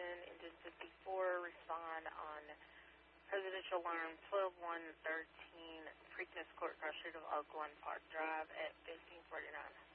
in Engine 54, respond on Presidential Alarm 12113, Preakness Court, Cross Street of Oak, Park Drive at 1549.